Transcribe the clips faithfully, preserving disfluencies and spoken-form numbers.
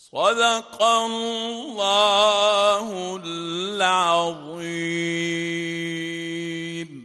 صدق الله العظيم.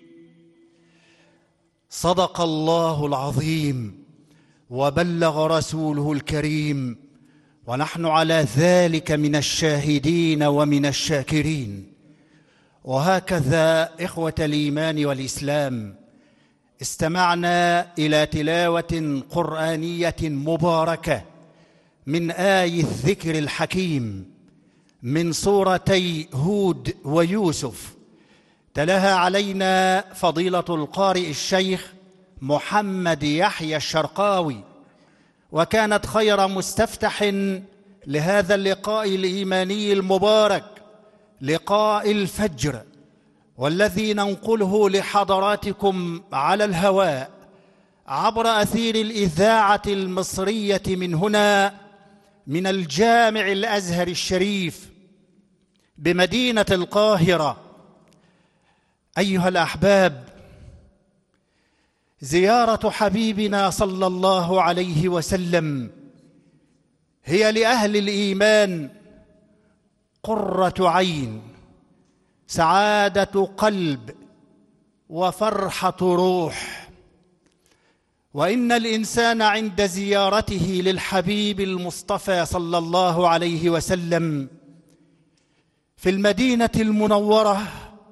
صدق الله العظيم وبلغ رسوله الكريم، ونحن على ذلك من الشاهدين ومن الشاكرين. وهكذا إخوة الإيمان والإسلام، استمعنا إلى تلاوة قرآنية مباركة من آي الذكر الحكيم من سورتي هود ويوسف، تلاها علينا فضيلة القارئ الشيخ محمد يحيى الشرقاوي، وكانت خير مستفتح لهذا اللقاء الإيماني المبارك، لقاء الفجر، والذي ننقله لحضراتكم على الهواء عبر أثير الإذاعة المصرية من هنا، من الجامع الأزهر الشريف بمدينة القاهرة. أيها الأحباب، زيارة حبيبنا صلى الله عليه وسلم هي لأهل الإيمان قرة عين، سعادة قلب، وفرحة روح. وإن الإنسان عند زيارته للحبيب المصطفى صلى الله عليه وسلم في المدينة المنورة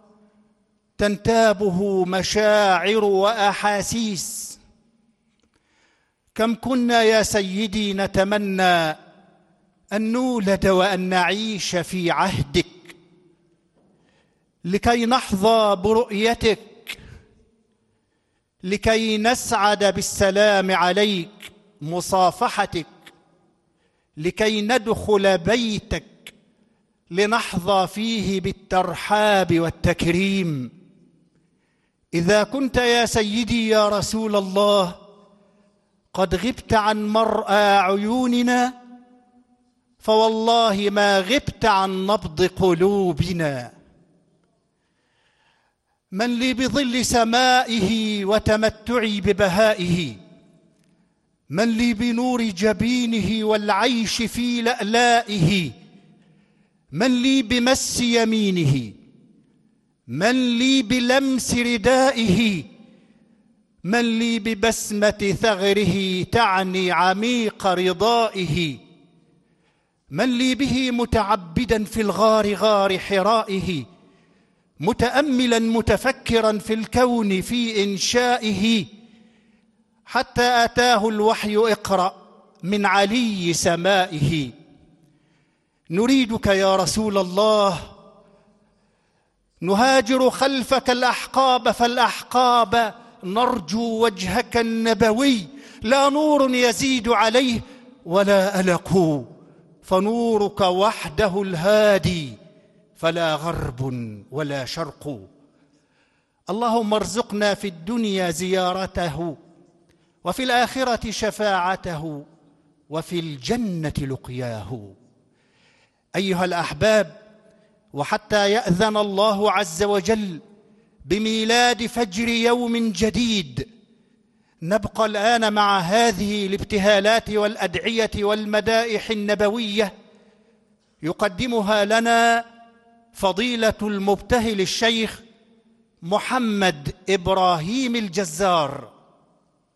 تنتابه مشاعر وأحاسيس. كم كنا يا سيدي نتمنى أن نولد وأن نعيش في عهدك لكي نحظى برؤيتك، لكي نسعد بالسلام عليك، مصافحتك، لكي ندخل بيتك لنحظى فيه بالترحاب والتكريم. إذا كنت يا سيدي يا رسول الله قد غبت عن مرأى عيوننا، فوالله ما غبت عن نبض قلوبنا. من لي بظل سمائه وتمتعي ببهائه، من لي بنور جبينه والعيش في لألائه، من لي بمس يمينه، من لي بلمس ردائه، من لي ببسمة ثغره تعني عميق رضائه، من لي به متعبدا في الغار غار حرائه، متأملا متفكرا في الكون في إنشائه، حتى أتاه الوحي اقرأ من علي سمائه. نريدك يا رسول الله، نهاجر خلفك الأحقاب فالأحقاب، نرجو وجهك النبوي، لا نور يزيد عليه ولا ألق، فنورك وحده الهادي، فلا غرب ولا شرق. اللهم ارزقنا في الدنيا زيارته، وفي الآخرة شفاعته، وفي الجنة لقياه. أيها الأحباب، وحتى يأذن الله عز وجل بميلاد فجر يوم جديد، نبقى الآن مع هذه الابتهالات والأدعية والمدائح النبوية يقدمها لنا فضيلة المبتهل الشيخ محمد إبراهيم الجزار.